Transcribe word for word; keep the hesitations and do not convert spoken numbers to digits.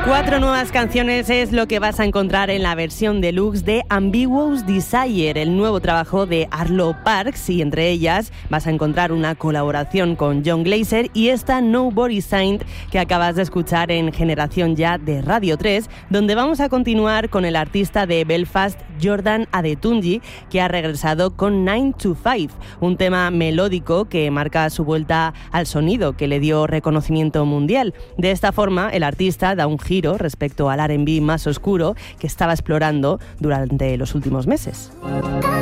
Cuatro nuevas canciones es lo que vas a encontrar en la versión deluxe de Ambiguous Desire, el nuevo trabajo de Arlo Parks, y entre ellas vas a encontrar una colaboración con John Glaser y esta Nobody Saint que acabas de escuchar en Generación Ya de Radio tres, donde vamos a continuar con el artista de Belfast Jordan Adetunji, que ha regresado con nine to five, un tema melódico que marca su vuelta al sonido que le dio reconocimiento mundial. De esta forma, el artista da un giro respecto al R and B más oscuro que estaba explorando durante los últimos meses.